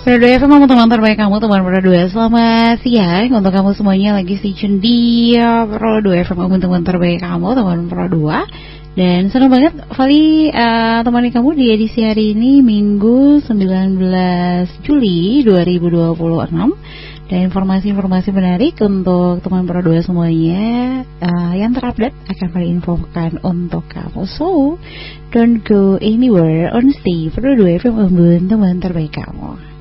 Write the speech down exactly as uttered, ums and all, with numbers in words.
Pro dua F M teman terbaik kamu, teman Pro dua. Selamat siang untuk kamu semuanya lagi stay tune di Pro dua F M, teman terbaik kamu, teman Pro dua. Dan senang banget Vali uh, temani kamu di edisi hari ini Minggu sembilan belas Juli dua ribu dua puluh enam. Dan informasi-informasi menarik untuk teman Pro dua semuanya uh, yang terupdate akan kami infokan untuk kamu. So, don't go anywhere, on stay Pro dua F M, teman terbaik kamu.